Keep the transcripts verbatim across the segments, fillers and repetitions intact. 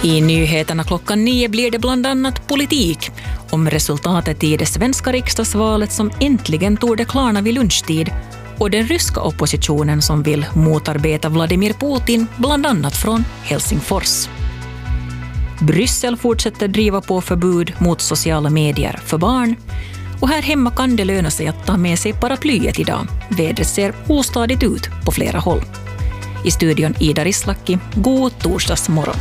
I nyheterna klockan nio blir det bland annat politik om resultatet i det svenska riksdagsvalet som äntligen torde klarna vid lunchtid och den ryska oppositionen som vill motarbeta Vladimir Putin, bland annat från Helsingfors. Bryssel fortsätter driva på förbud mot sociala medier för barn. Och här hemma kan det löna sig att ta med sig paraplyet idag. Vädret ser ostadigt ut på flera håll. I studion Ida Rislaki, god torsdagsmorgon.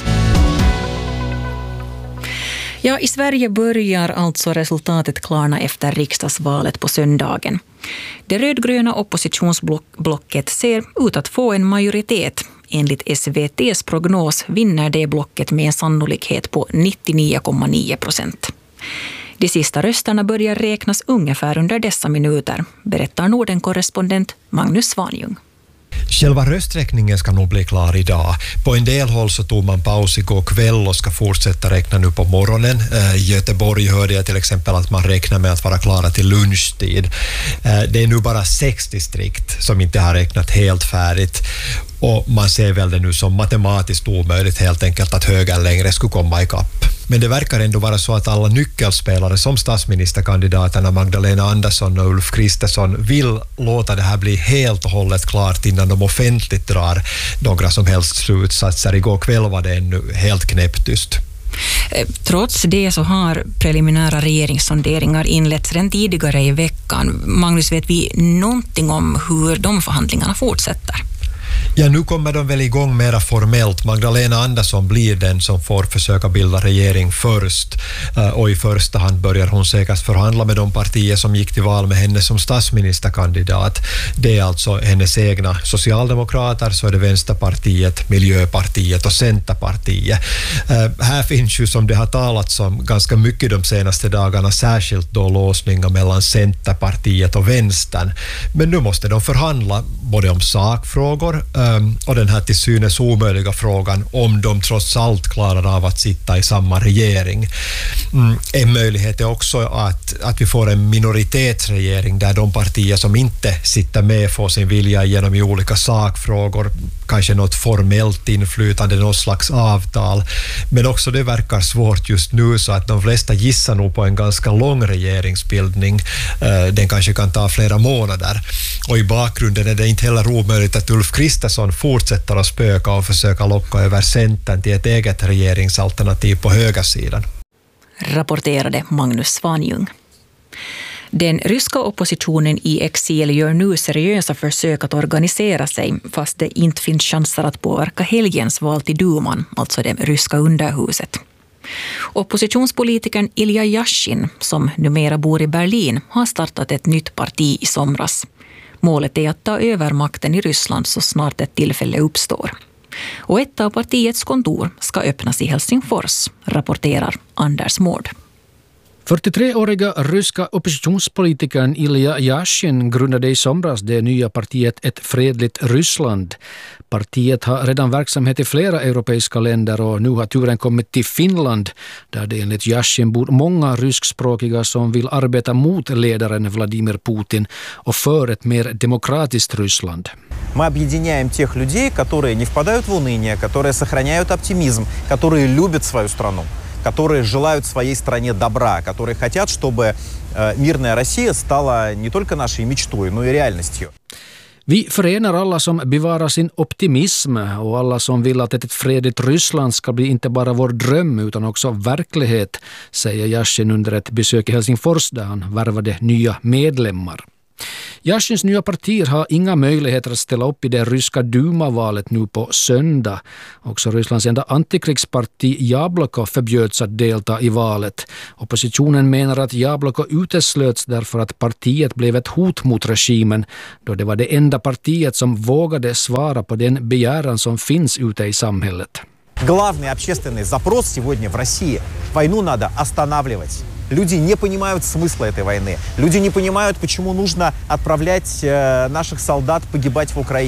Ja, i Sverige börjar alltså resultatet klarna efter riksdagsvalet på söndagen. Det rödgröna oppositionsblocket ser ut att få en majoritet. Enligt S V T:s prognos vinner det blocket med en sannolikhet på nittionio komma nio procent. De sista rösterna börjar räknas ungefär under dessa minuter, berättar Norden-korrespondent Magnus Svanjung. Själva rösträkningen ska nog bli klar idag. På en del håll så tog man paus igår kväll och ska fortsätta räkna nu på morgonen. I Göteborg hörde jag till exempel att man räknar med att vara klara till lunchtid. Det är nu bara sex distrikt som inte har räknat helt färdigt. Och man ser väl det nu som matematiskt omöjligt helt enkelt att högern längre skulle komma i kapp. Men det verkar ändå vara så att alla nyckelspelare som statsministerkandidaterna Magdalena Andersson och Ulf Kristersson vill låta det här bli helt och hållet klart innan de offentligt drar några som helst slutsatser. Igår kväll var det ännu helt knäpptyst. Trots det så har preliminära regeringssonderingar inletts redan tidigare i veckan. Magnus, vet vi någonting om hur de förhandlingarna fortsätter? Ja, nu kommer de väl igång mera formellt. Magdalena Andersson blir den som får försöka bilda regering först. Och i första hand börjar hon säkert förhandla med de partier som gick till val med henne som statsministerkandidat. Det är alltså hennes egna Socialdemokrater, så är det Vänsterpartiet, Miljöpartiet och Centerpartiet. Uh, här finns ju, som det har talats om ganska mycket de senaste dagarna, särskilt då låsningar mellan Centerpartiet och Vänstern. Men nu måste de förhandla både om sakfrågor Um, och den här till synes omöjliga frågan om de trots allt klarar av att sitta i samma regering. Mm, en möjlighet är också att, att vi får en minoritetsregering där de partier som inte sitter med får sin vilja igenom i olika sakfrågor, kanske något formellt inflytande, något slags avtal. Men också det verkar svårt just nu, så att de flesta gissar nog på en ganska lång regeringsbildning. Uh, den kanske kan ta flera månader. Och i bakgrunden är det inte heller omöjligt att Ulf Kristersson fortsätter att spöka och försöka locka över Centern till ett eget regeringsalternativ på högersidan. Rapporterade Magnus Svanjung. Den ryska oppositionen i exil gör nu seriösa försök att organisera sig, fast det inte finns chanser att påverka helgens val till Duman, alltså det ryska underhuset. Oppositionspolitikern Ilja Yashin, som numera bor i Berlin, har startat ett nytt parti i somras. Målet är att ta över makten i Ryssland så snart ett tillfälle uppstår. Och ett av partiets kontor ska öppnas i Helsingfors, rapporterar Anders Mård. fyrtiotreåriga ryska oppositionspolitikern Ilja Yashin grundade i somras det nya partiet Ett fredligt Ryssland. Partiet har redan verksamhet i flera europeiska länder och nu har turen kommit till Finland, där det enligt Yashin bor många ryskspråkiga som vill arbeta mot ledaren Vladimir Putin och för ett mer demokratiskt Ryssland. Мы объединяем тех людей, которые не впадают в уныние, которые сохраняют оптимизм, которые любят свою страну, которые желают своей стране добра, которые хотят, чтобы э, мирная Россия стала не только нашей мечтой, но и реальностью. Vi förenar alla som bevarar sin optimism och alla som vill att ett fredligt Ryssland ska bli inte bara vår dröm utan också verklighet, säger Yashin under ett besök i Helsingfors där han värvade nya medlemmar. Yashins nya partier har inga möjligheter att ställa upp i det ryska Duma-valet nu på söndag. Också Rysslands enda antikrigsparti Jabloko förbjöds att delta i valet. Oppositionen menar att Jabloko uteslöts därför att partiet blev ett hot mot regimen, då det var det enda partiet som vågade svara på den begäran som finns ute i samhället. Главный общественный запрос сегодня в России – войну надо останавливать. Люди не понимают смысла этой войны. Люди не понимают, почему нужно отправлять э, наших солдат погибать в Украине.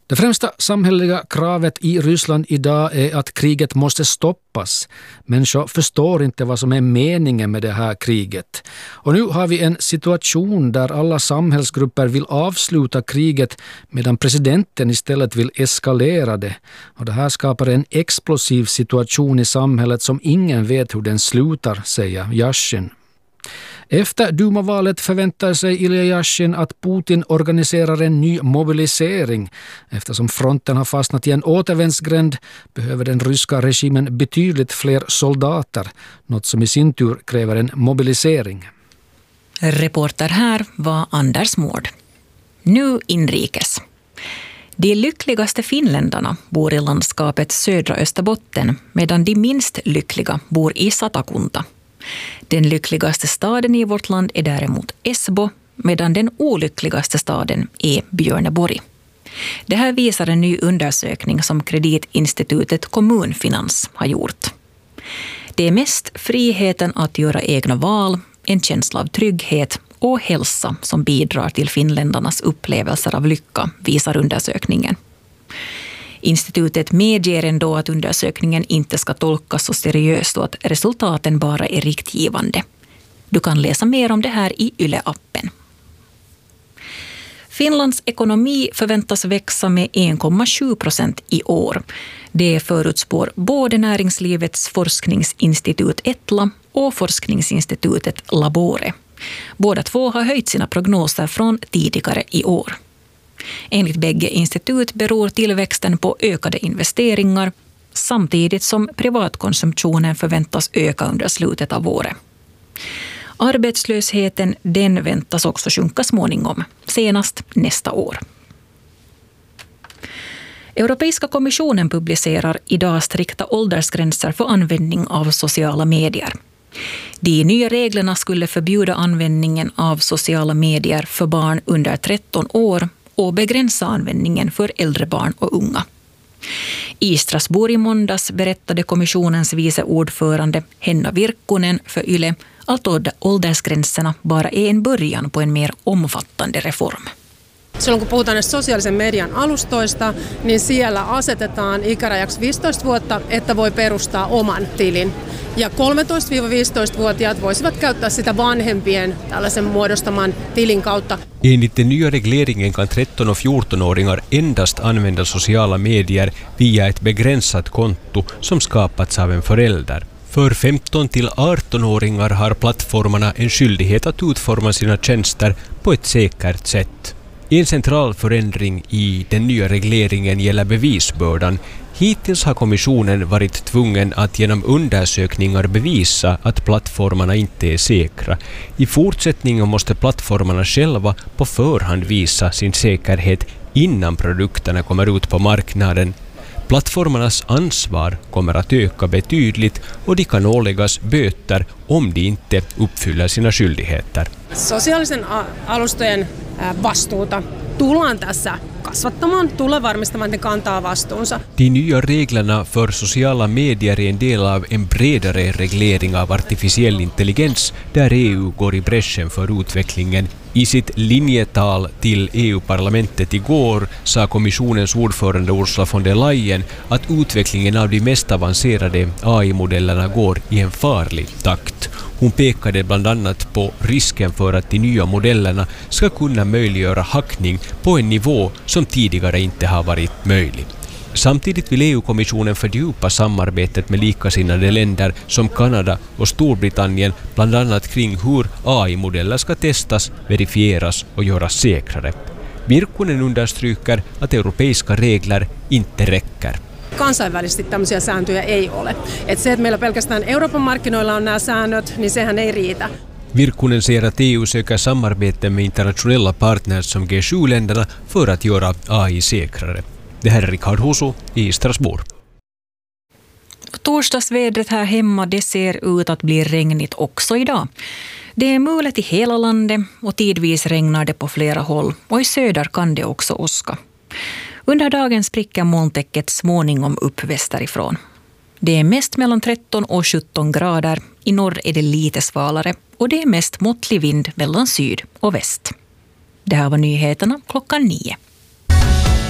Det främsta samhälleliga kravet i Ryssland idag är att kriget måste stoppas. Människor förstår inte vad som är meningen med det här kriget. Och nu har vi en situation där alla samhällsgrupper vill avsluta kriget medan presidenten istället vill eskalera det. Och det här skapar en explosiv situation i samhället som ingen vet hur den slutar, säger Yashin. Efter Duma-valet förväntar sig Ilja Yashin att Putin organiserar en ny mobilisering. Eftersom fronten har fastnat i en återvändsgränd behöver den ryska regimen betydligt fler soldater, något som i sin tur kräver en mobilisering. Reporter här var Anders Mård. Nu inrikes. De lyckligaste finländarna bor i landskapet södra Österbotten medan de minst lyckliga bor i Satakunta. Den lyckligaste staden i vårt land är däremot Esbo, medan den olyckligaste staden är Björneborg. Det här visar en ny undersökning som kreditinstitutet Kommunfinans har gjort. Det är mest friheten att göra egna val, en känsla av trygghet och hälsa som bidrar till finländarnas upplevelser av lycka, visar undersökningen. Institutet medger ändå att undersökningen inte ska tolkas så seriöst och att resultaten bara är riktgivande. Du kan läsa mer om det här i Yle-appen. Finlands ekonomi förväntas växa med en komma sju procent i år. Det förutspår både Näringslivets forskningsinstitut Etla och forskningsinstitutet Labore. Båda två har höjt sina prognoser från tidigare i år. Enligt bägge institut beror tillväxten på ökade investeringar samtidigt som privatkonsumtionen förväntas öka under slutet av året. Arbetslösheten den väntas också sjunka småningom, senast nästa år. Europeiska kommissionen publicerar idag strikta åldersgränser för användning av sociala medier. De nya reglerna skulle förbjuda användningen av sociala medier för barn under tretton år och begränsa användningen för äldre barn och unga. I Strasbourg i måndags berättade kommissionens vice ordförande Henna Virkkunen för Yle att åldersgränserna bara är en början på en mer omfattande reform. Silloin kun puhutaan näistä sosiaalisen median alustoista, niin siellä asetetaan ikärajaksi viisitoista vuotta, että voi perustaa oman tilin. Ja kolmetoista-viisitoista-vuotiaat voisivat käyttää sitä vanhempien tällaisen muodostaman tilin kautta. Enligt den nya regleringen kan tretton- och fjorton-åringar endast använda sociala medier via ett begränsat konto som skapats av en förälder. För femton till arton-åringar har plattformarna en skyldighet att utforma sina tjänster på ett säkert sätt. En central förändring i den nya regleringen gäller bevisbördan. Hittills har kommissionen varit tvungen att genom undersökningar bevisa att plattformarna inte är säkra. I fortsättningen måste plattformarna själva på förhand visa sin säkerhet innan produkterna kommer ut på marknaden. Plattformarnas ansvar kommer att öka betydligt och de kan åläggas böter om de inte uppfyller sina skyldigheter. Sosiaalisen alustojen vastuuta tullaan tässä kasvattamaan, tulee varmistamaan, että ne kantaa vastuunsa. De nya reglerna för sociala medier är en del av en bredare reglering av artificiell intelligens där E U går i bräschen för utvecklingen. I sitt linjetal till E U-parlamentet igår sa kommissionens ordförande Ursula von der Leyen att utvecklingen av de mest avancerade A I-modellerna går i en farlig takt. Hon pekade bland annat på risken för att de nya modellerna ska kunna möjliggöra hackning på en nivå som tidigare inte har varit möjlig. Samtidigt vill E U-kommissionen fördjupa samarbetet med likasinnade länder som Kanada och Storbritannien, bland annat kring hur A I-modeller ska testas, verifieras och göras säkrare. Virkkunen understryker att europeiska regler inte räcker. Kansainvälisesti tämmöisiä sääntöjä ei ole. Et se, että meillä pelkästään Euroopan markkinoilla on nämä säännöt, niin sehän ei riitä. Virkkunen ser att E U söker samarbete med internationella partners som G sju-länderna för att göra A I säkrare. Det här är Rickard Husu i Strasbourg. Torsdagsvädret här hemma, det ser ut att bli regnigt också idag. Det är mulet i hela landet och tidvis regnar det på flera håll och i söder kan det också åska. Under dagen spricker molntäcket småningom upp västerifrån. Det är mest mellan tretton och sjutton grader, i norr är det lite svalare och det är mest måttlig vind mellan syd och väst. Det här var nyheterna klockan nio.